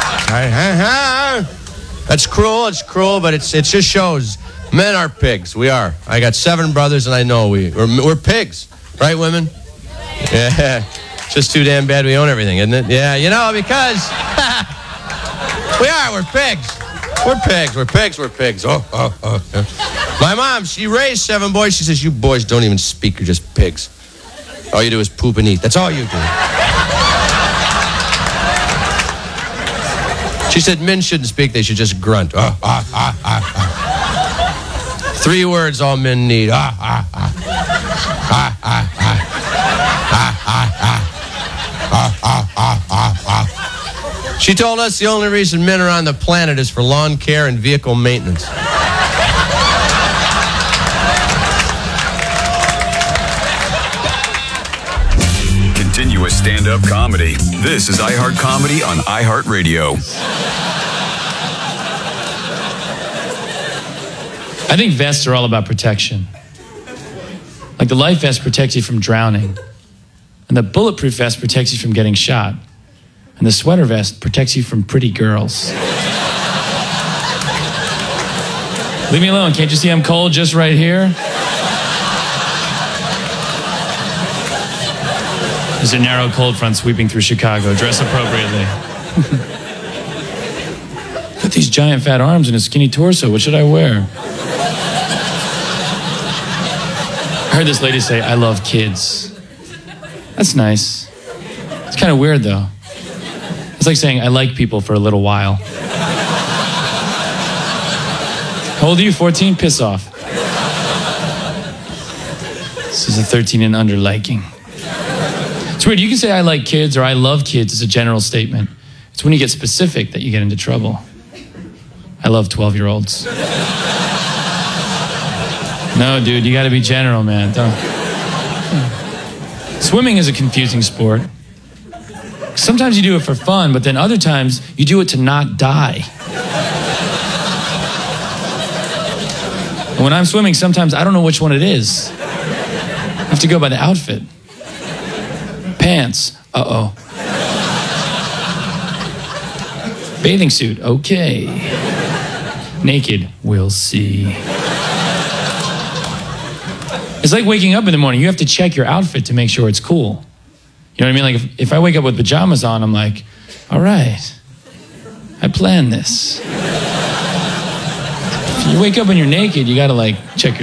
That's cruel, it's cruel, but it's it just shows men are pigs. We are. I got seven brothers, and I know we, we're, we're pigs. Right, women? Yeah. It's just too damn bad we own everything, isn't it? Yeah, you know, because we are. We're pigs. We're pigs. We're pigs. We're pigs. Oh, oh, oh. Yeah. My mom, she raised seven boys. She says, you boys don't even speak. You're just pigs. All you do is poop and eat. That's all you do. She said men shouldn't speak, they should just grunt. Ah, ah, ah, ah, ah. Three words all men need. Ah, ah, ah. Ah, ah, ah. Ah, ah, ah. Ah, ah, ah, ah, ah. She told us the only reason men are on the planet is for lawn care and vehicle maintenance. Continuous stand-up comedy. This is iHeart Comedy on iHeartRadio. I think vests are all about protection. Like the life vest protects you from drowning. And the bulletproof vest protects you from getting shot. And the sweater vest protects you from pretty girls. Leave me alone. Can't you see I'm cold just right here? There's a narrow cold front sweeping through Chicago. Dress appropriately. Got these giant fat arms and a skinny torso. What should I wear? I heard this lady say, I love kids. That's nice. It's kind of weird, though. It's like saying, I like people for a little while. How old are you? fourteen? Piss off. This is a thirteen and under liking. It's weird. You can say I like kids or I love kids as a general statement. It's when you get specific that you get into trouble. I love twelve-year-olds. No, dude, you got to be general, man. Don't. Swimming is a confusing sport. Sometimes you do it for fun, but then other times you do it to not die. And when I'm swimming, sometimes I don't know which one it is. I have to go by the outfit. Pants, uh-oh. Bathing suit, okay. Naked, we'll see. It's like waking up in the morning. You have to check your outfit to make sure it's cool. You know what I mean? Like if, if I wake up with pajamas on, I'm like, all right, I planned this. If you wake up and you're naked, you gotta like check your